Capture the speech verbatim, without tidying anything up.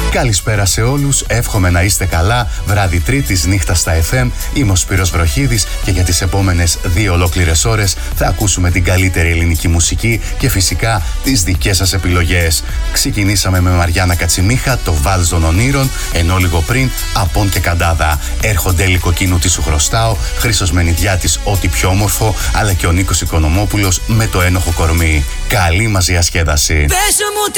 Καλησπέρα σε όλους, εύχομαι να είστε καλά. Βράδυ Τρίτης, νύχτα στα εφ εμ. Είμαι ο Σπύρος Βροχίδης και για τις επόμενες δύο ολόκληρες ώρες θα ακούσουμε την καλύτερη ελληνική μουσική και φυσικά τις δικές σας επιλογές. Ξεκινήσαμε με Μαριάννα Κατσιμίχα, το Βάλς των Ονείρων, ενώ λίγο πριν Απόν και Καντάδα. Έρχονται Λυκοκίνου τι σου χρωστάω, Χρήστος Μενιδιάτης ό,τι πιο όμορφο, αλλά και ο Νίκος Οικονομόπουλος με το ένοχο κορμί. Καλή μας διασκέδαση. Πες μου